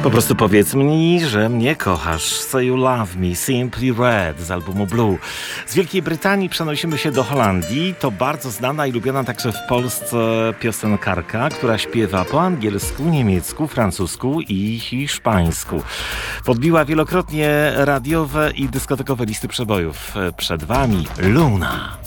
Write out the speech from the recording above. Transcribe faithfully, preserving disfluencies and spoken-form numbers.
Po prostu powiedz mi, że mnie kochasz. Say You Love Me, Simply Red z albumu Blue. Z Wielkiej Brytanii przenosimy się do Holandii. To bardzo znana i lubiana także w Polsce piosenkarka, która śpiewa po angielsku, niemiecku, francusku i hiszpańsku. Podbiła wielokrotnie radiowe i dyskotekowe listy przebojów. Przed wami Luna.